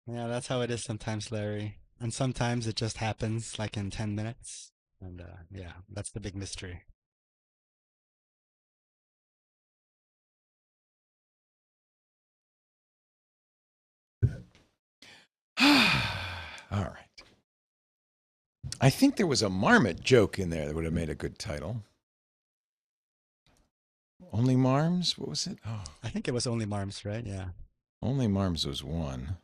Yeah, that's how it is sometimes, Larry. And sometimes it just happens like in 10 minutes. And yeah, that's the big mystery. All right. I think there was a marmot joke in there that would have made a good title. Only Marms? What was it? Oh, I think it was only Marms, right? Yeah. Only Marms was one.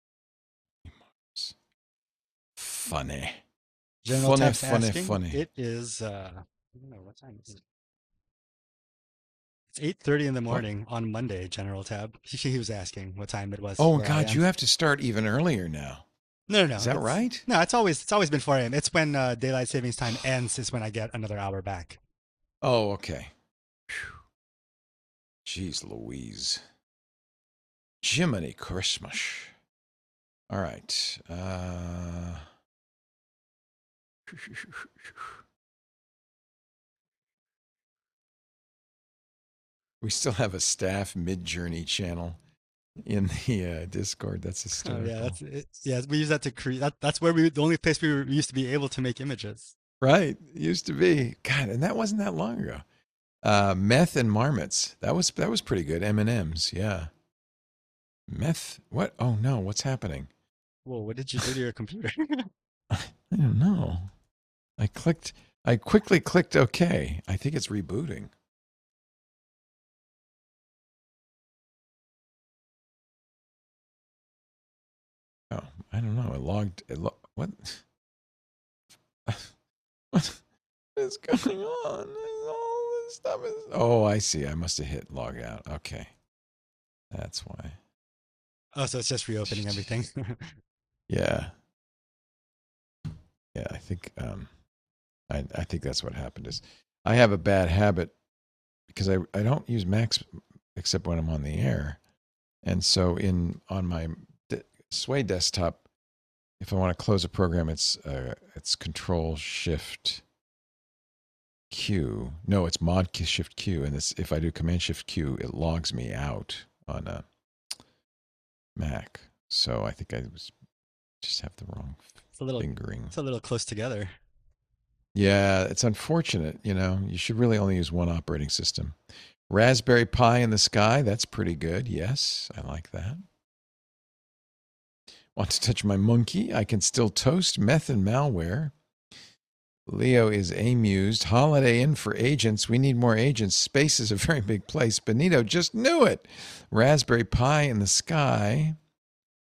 Funny. General Funny, Tab's funny, asking. funny. It is I don't know what time is it? It's 8:30 in the What? morning on Monday, General Tab. He was asking what time it was Oh, where I God, am. you have to start even earlier now. No, Is no, no. that It's right? no, it's always been 4 a.m. It's when daylight savings time ends is when I get another hour back. Oh, okay. Jeez Louise. Jiminy Christmas. All right. We still have a staff mid-journey channel in the Discord. That's Oh yeah, hysterical. that's it. Yeah, we use that to create. That's where we the only place we used to be able to make images. Right. Used to be. God, and that wasn't that long ago. Meth and marmots. That was pretty good. M&Ms. Yeah. Meth. What? Oh no. What's happening? Whoa, what did you do to your computer? I don't know. I clicked. I quickly clicked OK. I think it's rebooting. Oh, I don't know. It logged. What? What is going on? All this stuff is. Oh, I see. I must have hit log out. Okay, that's why. Oh, so it's just reopening everything. Yeah, yeah. I think that's what happened. Is I have a bad habit because I don't use Macs except when I'm on the air, and so in on my Sway desktop, if I want to close a program, it's Control Shift Q. No, it's Mod Shift Q, and if I do Command Shift Q, it logs me out on a Mac. So I think I was just have the wrong it's a little, fingering. it's a little close together. Yeah, it's unfortunate. You should really only use one operating system. Raspberry Pi in the sky. That's pretty good. Yes, I like that. Want to touch my monkey? I can still toast meth and malware. Leo is amused. Holiday Inn for agents. We need more agents. Space is a very big place. Benito just knew it. Raspberry Pi in the sky.